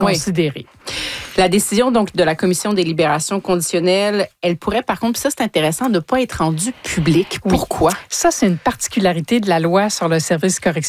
considérée. La décision donc de la commission des libérations conditionnelles, elle pourrait par contre, puis ça c'est intéressant, ne pas être rendue publique. Pourquoi? Ça, c'est une particularité de la loi sur le service correctionnel